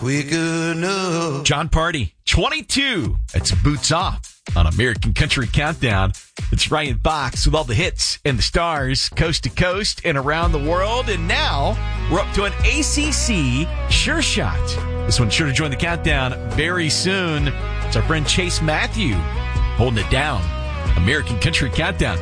Quick enough. John Party, 22. It's Boots Off on American Country Countdown. It's Ryan Fox with all the hits and the stars coast to coast and around the world. And now we're up to an ACC Sure Shot. This one's sure to join the countdown very soon. It's our friend Chase Matthew holding it down. American Country Countdown.